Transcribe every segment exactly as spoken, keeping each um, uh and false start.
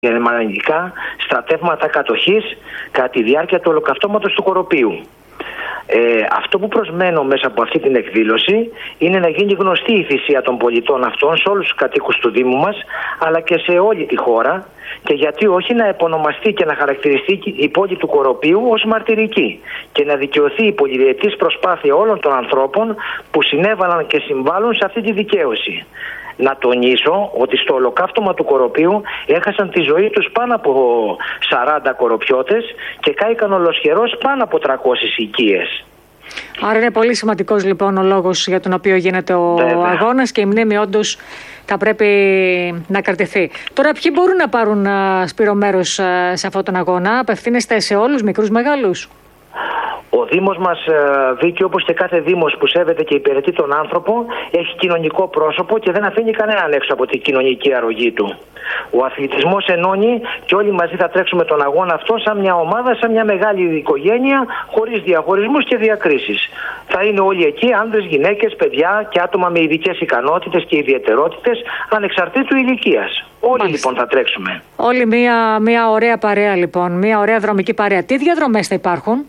γερμανικά στρατεύματα κατοχής κατά τη διάρκεια του ολοκαυτώματος του Κοροπείου. Ε, αυτό που προσμένω μέσα από αυτή την εκδήλωση είναι να γίνει γνωστή η θυσία των πολιτών αυτών σε όλους τους κατοίκους του Δήμου μας, αλλά και σε όλη τη χώρα, και γιατί όχι να επωνομαστεί και να χαρακτηριστεί η πόλη του Κοροπείου ως μαρτυρική και να δικαιωθεί η πολυδιετής προσπάθεια όλων των ανθρώπων που συνέβαλαν και συμβάλλουν σε αυτή τη δικαίωση. Να τονίσω ότι στο ολοκαύτωμα του Κοροπείου έχασαν τη ζωή τους πάνω από σαράντα κοροπιώτες και κάηκαν ολοσχερός πάνω από τριακόσιες οικίες. Άρα είναι πολύ σημαντικός λοιπόν ο λόγος για τον οποίο γίνεται ο Βέβαια. αγώνας και η μνήμη όντως θα πρέπει να κρατηθεί. Τώρα ποιοι μπορούν να πάρουν, Σπύρο, μέρος σε αυτόν τον αγώνα? Απευθύνεστε σε όλους, μικρούς, μεγάλους? Ο Δήμος μας, Βίκη, όπως και κάθε Δήμος που σέβεται και υπηρετεί τον άνθρωπο, έχει κοινωνικό πρόσωπο και δεν αφήνει κανέναν έξω από την κοινωνική αρρωγή του. Ο αθλητισμός ενώνει και όλοι μαζί θα τρέξουμε τον αγώνα αυτό σαν μια ομάδα, σαν μια μεγάλη οικογένεια, χωρίς διαχωρισμούς και διακρίσεις. Θα είναι όλοι εκεί, άνδρες, γυναίκες, παιδιά και άτομα με ειδικές ικανότητες και ιδιαιτερότητες, ανεξαρτήτου ηλικίας. Όλοι Μάλιστα. λοιπόν θα τρέξουμε. Όλοι μια, μια ωραία παρέα λοιπόν, μια ωραία δρομική παρέα. Τι διαδρομές θα υπάρχουν?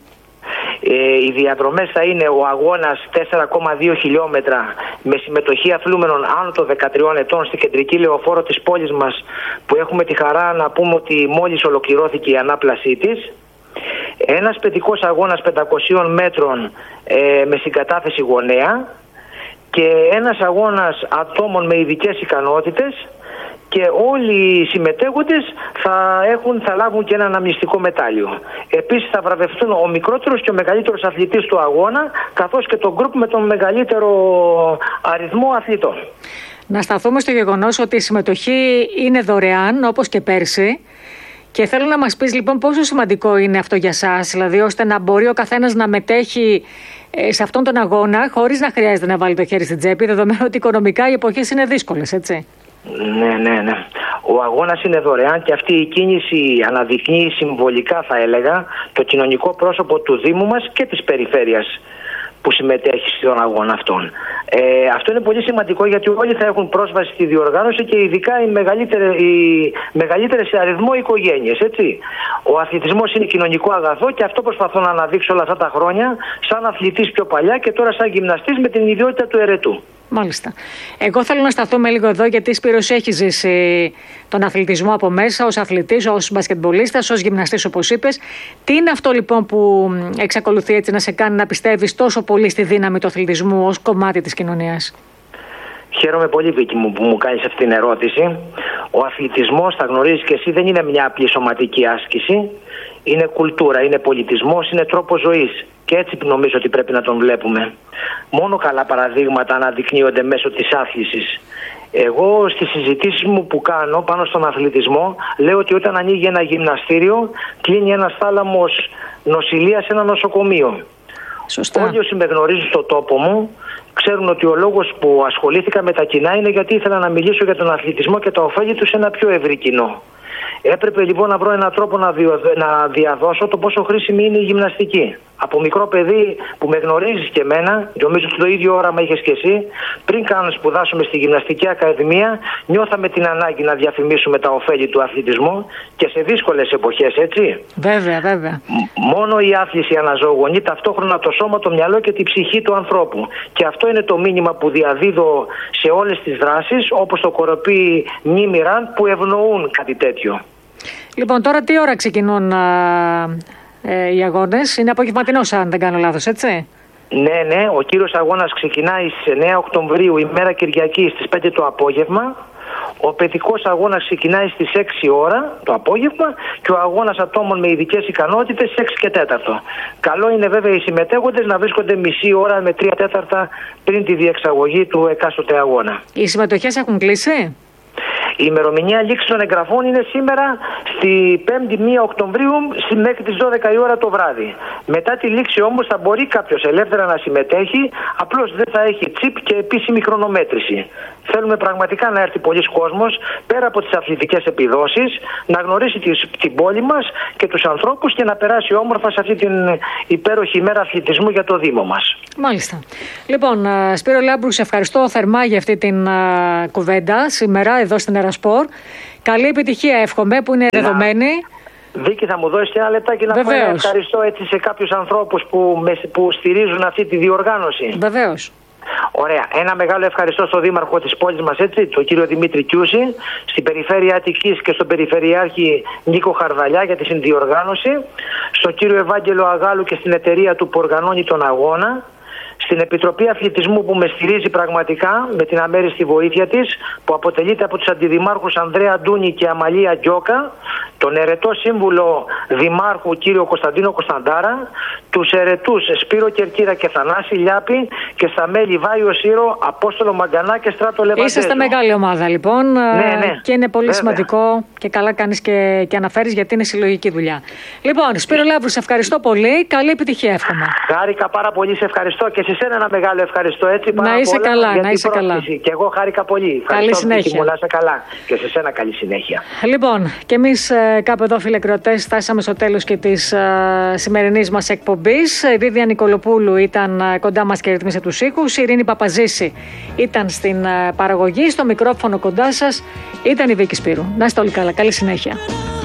Ε, οι διαδρομές θα είναι ο αγώνας τέσσερα κόμμα δύο χιλιόμετρα με συμμετοχή αθλούμενων άνω των δεκατριών ετών στην κεντρική λεωφόρο της πόλης μας, που έχουμε τη χαρά να πούμε ότι μόλις ολοκληρώθηκε η ανάπλασή της. Ένας παιδικός αγώνας πεντακοσίων μέτρων ε, με συγκατάθεση γονέα και ένας αγώνας ατόμων με ειδικές ικανότητες, και όλοι οι συμμετέχοντες θα, έχουν, θα λάβουν και ένα αναμνηστικό μετάλλιο. Επίσης θα βραβευτούν ο μικρότερος και ο μεγαλύτερος αθλητής του αγώνα, καθώς και το γκρουπ με τον μεγαλύτερο αριθμό αθλητών. Να σταθούμε στο γεγονός ότι η συμμετοχή είναι δωρεάν, όπως και πέρσι. Και θέλω να μας πεις λοιπόν πόσο σημαντικό είναι αυτό για σας, δηλαδή ώστε να μπορεί ο καθένας να μετέχει σε αυτόν τον αγώνα χωρίς να χρειάζεται να βάλει το χέρι στην τσέπη, δεδομένου ότι οικονομικά οι εποχές είναι δύσκολες, έτσι. Ναι, ναι, ναι. Ο αγώνας είναι δωρεάν και αυτή η κίνηση αναδεικνύει συμβολικά, θα έλεγα, το κοινωνικό πρόσωπο του Δήμου μας και της περιφέρειας που συμμετέχει στον αγώνα αυτόν. Ε, αυτό είναι πολύ σημαντικό, γιατί όλοι θα έχουν πρόσβαση στη διοργάνωση και ειδικά οι μεγαλύτερες, οι μεγαλύτερες σε αριθμό οικογένειες, έτσι. Ο αθλητισμός είναι κοινωνικό αγαθό και αυτό προσπαθώ να αναδείξω όλα αυτά τα χρόνια, σαν αθλητής πιο παλιά και τώρα σαν γυμναστής με την ιδιότητα του ερετού. Μάλιστα. Εγώ θέλω να σταθούμε λίγο εδώ, γιατί Σπύρος έχει ζήσει τον αθλητισμό από μέσα, ως αθλητής, ως μπασκετμπολίστας, ως γυμναστής, όπως είπες. Τι είναι αυτό λοιπόν που εξακολουθεί έτσι να σε κάνει να πιστεύεις τόσο πολύ στη δύναμη του αθλητισμού ως κομμάτι της κοινωνίας? Χαίρομαι πολύ, Βίκη μου, που μου κάνεις αυτή την ερώτηση. Ο αθλητισμός, θα γνωρίζεις και εσύ, δεν είναι μια απλή σωματική άσκηση. Είναι κουλτούρα, είναι πολιτισμός, είναι τρόπος ζωής. Και έτσι νομίζω ότι πρέπει να τον βλέπουμε. Μόνο καλά παραδείγματα αναδεικνύονται μέσω της άθλησης. Εγώ στις συζητήσεις μου που κάνω πάνω στον αθλητισμό λέω ότι όταν ανοίγει ένα γυμναστήριο, κλείνει ένας θάλαμος νοσηλείας σε ένα νοσοκομείο. Σωστά. Όλοι όσοι με γνωρίζουν στον τόπο μου ξέρουν ότι ο λόγος που ασχολήθηκα με τα κοινά είναι γιατί ήθελα να μιλήσω για τον αθλητισμό και τα ωφέλη του σε ένα πιο ευρύ κοινό. Έπρεπε λοιπόν να βρω έναν τρόπο να, διο, να διαδώσω το πόσο χρήσιμη είναι η γυμναστική. Από μικρό παιδί που με γνωρίζεις και εμένα, νομίζω ότι το ίδιο όραμα είχες και εσύ, πριν καν σπουδάσουμε στη Γυμναστική Ακαδημία, νιώθαμε την ανάγκη να διαφημίσουμε τα ωφέλη του αθλητισμού και σε δύσκολες εποχές, έτσι. Βέβαια, βέβαια. Μόνο η άθληση αναζωογονεί ταυτόχρονα το σώμα, το μυαλό και την ψυχή του ανθρώπου. Και αυτό είναι το μήνυμα που διαδίδω σε όλες τις δράσεις, όπως το Κοροπή Μνήμη Ραντ, που ευνοούν κάτι τέτοιο. Λοιπόν, τώρα τι ώρα ξεκινούν α, ε, οι αγώνες? Είναι απογευματινός, αν δεν κάνω λάθος, έτσι? Ναι, ναι. Ο κύριος αγώνας ξεκινάει στις εννέα Οκτωβρίου, ημέρα Κυριακή, στις πέντε το απόγευμα. Ο παιδικός αγώνας ξεκινάει στις έξι ώρα το απόγευμα και ο αγώνας ατόμων με ειδικές ικανότητες στις έξι και τέταρτο. Καλό είναι βέβαια οι συμμετέχοντες να βρίσκονται μισή ώρα με τρία τέταρτα πριν τη διεξαγωγή του εκάστοτε αγώνα. Οι συμμετοχές έχουν κλείσει? Η ημερομηνία λήξης των εγγραφών είναι σήμερα στη πέμπτη πρώτη Οκτωβρίου μέχρι τις δώδεκα η ώρα το βράδυ. Μετά τη λήξη όμως θα μπορεί κάποιος ελεύθερα να συμμετέχει, απλώς δεν θα έχει τσιπ και επίσημη χρονομέτρηση. Θέλουμε πραγματικά να έρθει πολλής κόσμος, πέρα από τις αθλητικές επιδόσεις, να γνωρίσει την πόλη μας και τους ανθρώπους και να περάσει όμορφα σε αυτή την υπέροχη ημέρα αθλητισμού για το Δήμο μας. Μάλιστα. Λοιπόν, Σπύρο Λάμπρου, σε ευχαριστώ θερμά για αυτή την κουβέντα σήμερα εδώ στην Ευρωsport. Καλή επιτυχία εύχομαι που είναι Να. δεδομένη. Βίκη, θα μου δώσει ένα λεπτάκι να πω Βεβαίως. ένα ευχαριστώ έτσι σε κάποιους ανθρώπους που, με, που στηρίζουν αυτή τη διοργάνωση. Βεβαίως. Ωραία. Ένα μεγάλο ευχαριστώ στον Δήμαρχο της πόλης μας, έτσι, τον κύριο Δημήτρη Κιούση, στην Περιφέρεια Αττικής και στον Περιφερειάρχη Νίκο Χαρδαλιά για τη συνδιοργάνωση, στον κύριο Ευάγγελο Αγάλου και στην εταιρεία του που οργανώνει τον αγώνα, στην Επιτροπή Αθλητισμού που με στηρίζει πραγματικά με την αμέριστη βοήθεια της, που αποτελείται από τους αντιδημάρχους Ανδρέα Ντούνη και Αμαλία Γκιόκα, τον ερετό σύμβουλο Δημάρχου κύριο Κωνσταντίνο Κωνσταντάρα, τους ερετούς Σπύρο Κερκίδα και Θανάση Λιάπη και στα μέλη Βάιο Σύρο, Απόστολο Μαγκανά και Στράτο Λεβαντέζο. Είσαστε μεγάλη ομάδα λοιπόν, ναι, ναι. Και είναι πολύ Βέβαια. σημαντικό και καλά κάνεις και, και αναφέρεις γιατί είναι συλλογική δουλειά. Λοιπόν, Σπύρο Λαύρου, σε ευχαριστώ πολύ. Καλή επιτυχία εύχομαι. Χάρηκα πάρα πολύ, σε ευχαριστώ και σε σένα ένα μεγάλο ευχαριστώ, έτσι. Να είσαι πολλά, καλά, για να την είσαι καλά. πρόσκληση. Και εγώ χάρηκα πολύ. Καλή συνέχεια. Να είσαι καλά. Και σε σένα καλή συνέχεια. Λοιπόν, και εμείς ε, κάπου εδώ, φίλοι ακροατές, φτάσαμε στο τέλος και της ε, σημερινής μας εκπομπής. Η Δίδια Νικολοπούλου ήταν ε, κοντά μας και ρύθμισε τους ήχους. Η Ειρήνη Παπαζήση ήταν στην ε, παραγωγή. Στο μικρόφωνο κοντά σας ήταν η Βίκη Σπύρου. Να είστε όλοι καλά. Καλή συνέχεια.